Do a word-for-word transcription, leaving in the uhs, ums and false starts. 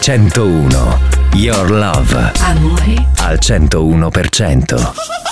centouno. Your Love. Amore. Al centouno per cento.